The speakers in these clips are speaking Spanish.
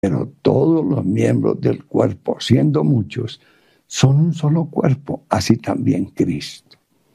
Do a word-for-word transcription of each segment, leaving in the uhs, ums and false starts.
Pero todos los miembros del cuerpo, siendo muchos, son un solo cuerpo, así también Cristo.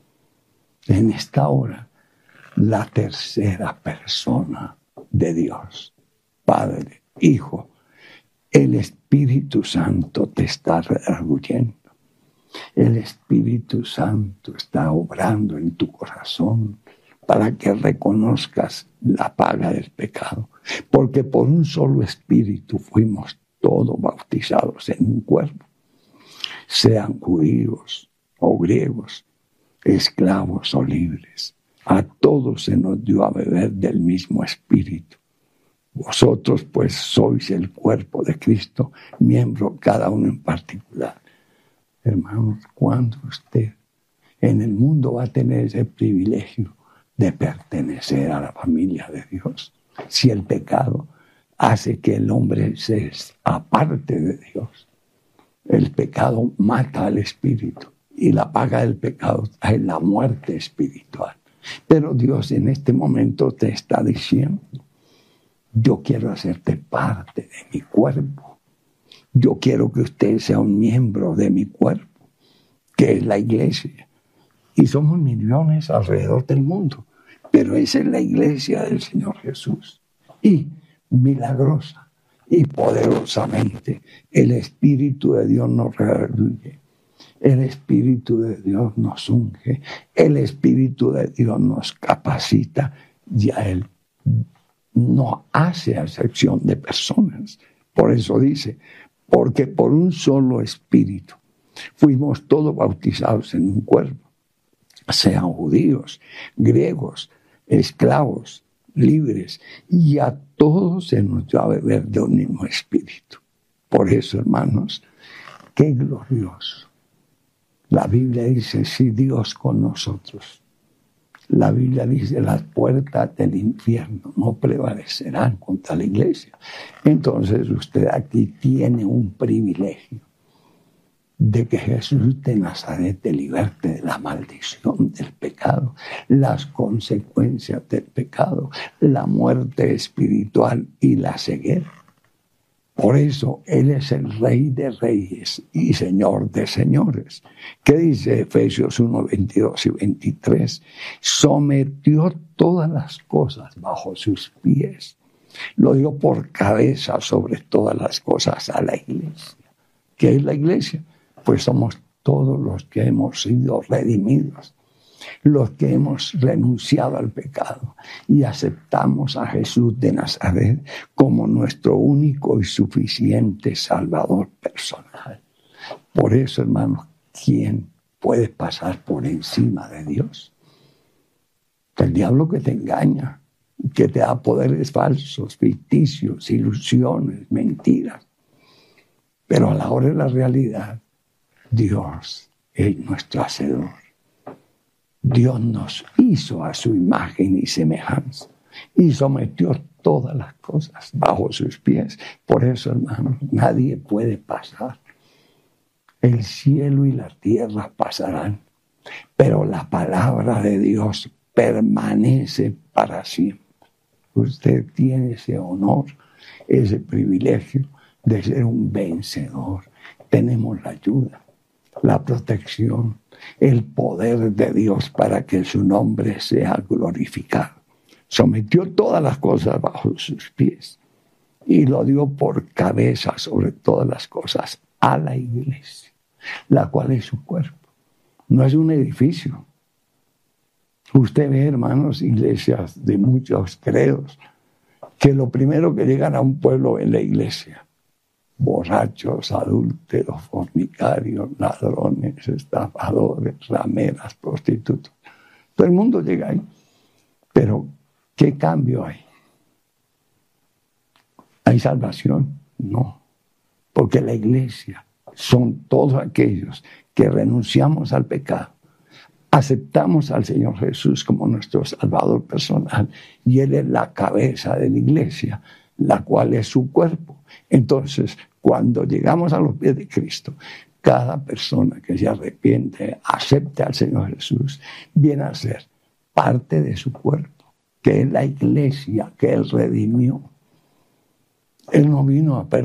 En esta hora, la tercera persona de Dios, Padre, Hijo, el Espíritu Santo te está redarguyendo. El Espíritu Santo está obrando en tu corazón para que reconozcas la paga del pecado. Porque por un solo Espíritu fuimos todos bautizados en un cuerpo. Sean judíos o griegos, esclavos o libres. A todos se nos dio a beber del mismo Espíritu. Vosotros pues sois el cuerpo de Cristo, miembro cada uno en particular. Hermanos, ¿cuándo usted en el mundo va a tener ese privilegio de pertenecer a la familia de Dios? Si el pecado hace que el hombre se aparte de Dios. El pecado mata al espíritu y la paga del pecado es la muerte espiritual. Pero Dios en este momento te está diciendo: yo quiero hacerte parte de mi cuerpo. Yo quiero que usted sea un miembro de mi cuerpo, que es la iglesia. Y somos millones alrededor del mundo. Pero esa es la iglesia del Señor Jesús. Y milagrosa y poderosamente el Espíritu de Dios nos redarguye. El Espíritu de Dios nos unge. El Espíritu de Dios nos capacita. Ya Él no hace acepción de personas. Por eso dice, porque por un solo Espíritu fuimos todos bautizados en un cuerpo, sean judíos, griegos, esclavos, libres, y a todos se nos dio a beber de un mismo Espíritu. Por eso, hermanos, qué glorioso. La Biblia dice, si Dios con nosotros. La Biblia dice, las puertas del infierno no prevalecerán contra la iglesia. Entonces usted aquí tiene un privilegio de que Jesús de Nazaret te liberte de la maldición del pecado, las consecuencias del pecado, la muerte espiritual y la ceguera. Por eso Él es el Rey de Reyes y Señor de Señores. ¿Qué dice Efesios uno, veintidós y veintitrés? Sometió todas las cosas bajo sus pies. Lo dio por cabeza sobre todas las cosas a la iglesia. ¿Qué es la iglesia? Pues somos todos los que hemos sido redimidos, los que hemos renunciado al pecado y aceptamos a Jesús de Nazaret como nuestro único y suficiente Salvador personal. Por eso, hermanos, ¿quién puede pasar por encima de Dios? El diablo que te engaña, que te da poderes falsos, ficticios, ilusiones, mentiras. Pero a la hora de la realidad, Dios es nuestro hacedor. Dios nos hizo a su imagen y semejanza y sometió todas las cosas bajo sus pies. Por eso, hermanos, nadie puede pasar. El cielo y la tierra pasarán, pero la palabra de Dios permanece para siempre. Usted tiene ese honor, ese privilegio de ser un vencedor. Tenemos la ayuda, la protección, el poder de Dios para que su nombre sea glorificado. Sometió todas las cosas bajo sus pies y lo dio por cabeza sobre todas las cosas a la iglesia, la cual es su cuerpo. No es un edificio. Usted ve, hermanos, iglesias de muchos credos, que lo primero que llegan a un pueblo es la iglesia. Borrachos, adúlteros, fornicarios, ladrones, estafadores, rameras, prostitutas. Todo el mundo llega ahí. Pero, ¿qué cambio hay? ¿Hay salvación? No. Porque la iglesia son todos aquellos que renunciamos al pecado, aceptamos al Señor Jesús como nuestro Salvador personal y Él es la cabeza de la iglesia, la cual es su cuerpo. Entonces, cuando llegamos a los pies de Cristo, cada persona que se arrepiente, acepte al Señor Jesús, viene a ser parte de su cuerpo, que es la iglesia que Él redimió. Él no vino a perder